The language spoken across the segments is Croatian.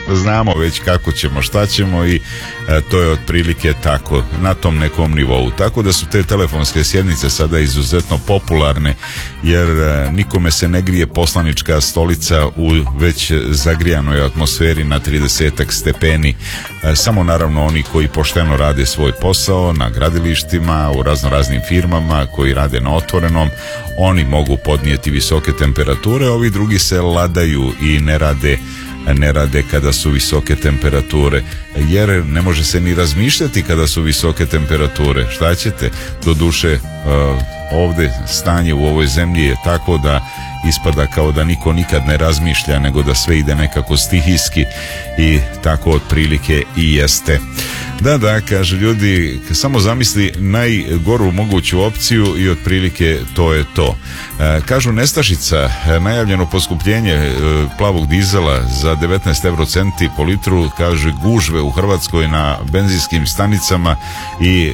znamo već kako ćemo, šta ćemo i to je otprilike tako, na tom nekom nivou. Tako da su te telefonske sjednice sada izuzetno popularne, jer nikome se ne grije poslanička stolica u već zagrijanoj atmosferi na 30 stepeni. Samo naravno oni koji pošteno rade svoj posao na gradilištima, u raznoraznim firmama koji rade na otvorenom, oni mogu podnijeti visoke temperature, ovi drugi se ladaju i ne rade kada su visoke temperature, jer ne može se ni razmišljati kada su visoke temperature. Šta ćete? Doduše, ovdje stanje u ovoj zemlji je tako da ispada kao da niko nikad ne razmišlja, nego da sve ide nekako stihijski i tako otprilike i jeste. Da, kaže ljudi, samo zamisli najgoru moguću opciju i otprilike to je to. Kažu nestašica, najavljeno poskupljenje plavog dizela za 19 eurocenti po litru, kaže gužve u Hrvatskoj na benzinskim stanicama i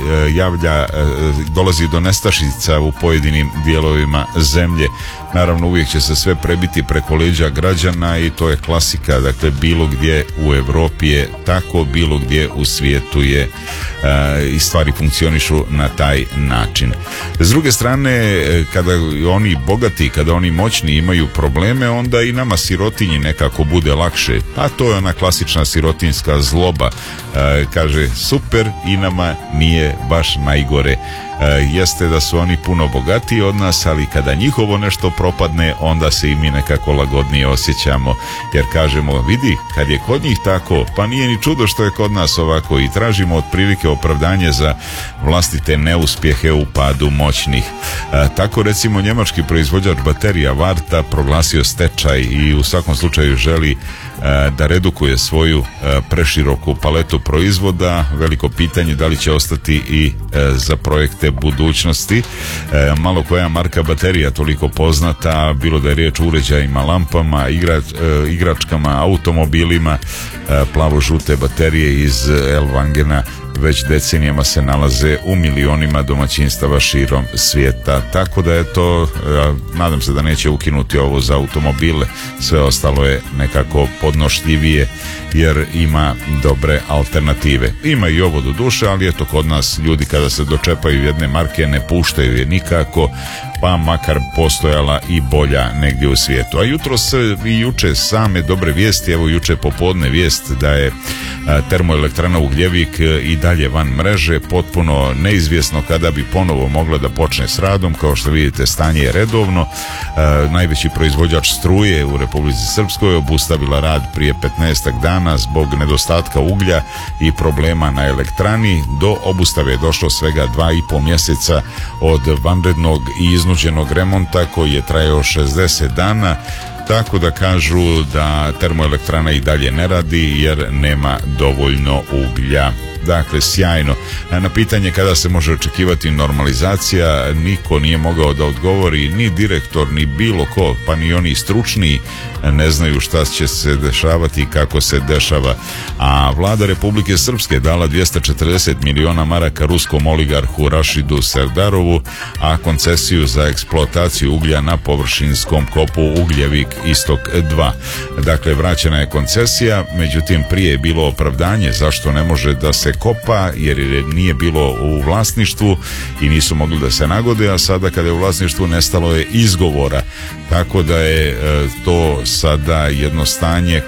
dolazi do nestašica u pojedinim dijelovima zemlje. Naravno, uvijek će se sve prebiti preko leđa građana i to je klasika, dakle bilo gdje u Europi je tako, bilo gdje u svijetu je i stvari funkcionišu na taj način. S druge strane, kada oni bogati, kada oni moćni imaju probleme, onda i nama sirotinji nekako bude lakše. A to je ona klasična sirotinjska zloba. Kaže, super, i nama nije baš najgore. Jeste da su oni puno bogatiji od nas, ali kada njihovo nešto propadne, onda se i mi nekako lagodnije osjećamo, jer kažemo, vidi, kad je kod njih tako, pa nije ni čudo što je kod nas ovako, i tražimo otprilike opravdanje za vlastite neuspjehe u padu moćnih. Tako recimo njemački proizvođač baterija Varta proglasio stečaj i u svakom slučaju želi da redukuje svoju preširoku paletu proizvoda. Veliko pitanje da li će ostati i za projekte budućnosti. Malo koja marka baterija toliko poznata, bilo da je riječ o uređajima, lampama, igračkama, automobilima, plavo-žute baterije iz Elvangena već decenijama se nalaze u milionima domaćinstava širom svijeta. Tako da je to, nadam se da neće ukinuti ovo za automobile, sve ostalo je nekako podnošljivije jer ima dobre alternative. Ima i ovo do duše, ali eto, kod nas ljudi kada se dočepaju jedne marke ne puštaju je nikako, pa makar postojala i bolja negdje u svijetu. A jutros i juče same dobre vijesti, evo juče popodne vijest da je termoelektrana Ugljevik i dalje van mreže, potpuno neizvjesno kada bi ponovo mogla da počne s radom. Kao što vidite, stanje je redovno. Najveći proizvođač struje u Republici Srpskoj obustavila rad prije 15 dana zbog nedostatka uglja i problema na elektrani. Do obustave je došlo svega 2,5 mjeseca od vanrednog i iznuđenog remonta koji je trajao 60 dana. Tako da kažu da termoelektrana i dalje ne radi jer nema dovoljno uglja. Dakle, sjajno. Na pitanje kada se može očekivati normalizacija, niko nije mogao da odgovori, ni direktor, ni bilo ko, pa ni oni stručni ne znaju šta će se dešavati i kako se dešava. A vlada Republike Srpske dala 240 miliona maraka ruskom oligarhu Rašidu Serdarovu, a koncesiju za eksploataciju uglja na površinskom kopu Ugljevik Istok 2. Dakle, vraćena je koncesija, međutim prije je bilo opravdanje zašto ne može da se kopa, jer nije bilo u vlasništvu i nisu mogli da se nagode, a sada kada je u vlasništvu nestalo je izgovora. Tako da je to sada jedno stanje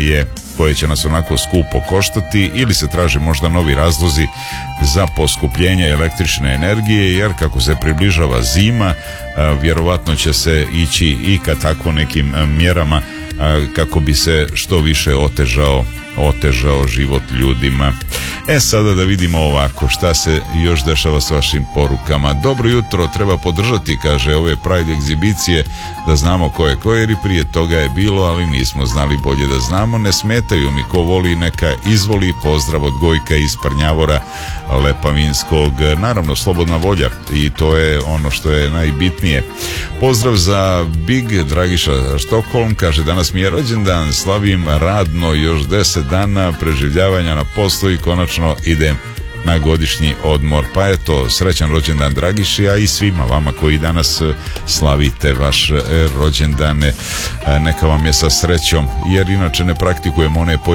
koje će nas onako skupo koštati, ili se traže možda novi razlozi za poskupljenje električne energije, jer kako se približava zima, vjerovatno će se ići i ka tako nekim mjerama kako bi se što više otežao život ljudima. Sada da vidimo ovako šta se još dešava s vašim porukama. Dobro jutro, treba podržati, kaže, ove Pride egzibicije da znamo ko je ko, jer i prije toga je bilo, ali nismo znali bolje da znamo. Ne smetaju mi, ko voli neka izvoli. Pozdrav od Gojka iz Prnjavora Lepavinskog. Naravno, slobodna volja i to je ono što je najbitnije. Pozdrav za Big Dragiša Štokholm, kaže, danas mi je rođendan, slavim radno još 10 dana preživljavanja na poslu i konačno idem na godišnji odmor. Pa eto, srećan rođendan Dragiši, a i svima vama koji danas slavite vaš rođendane. Neka vam je sa srećom, jer inače ne praktikujemo one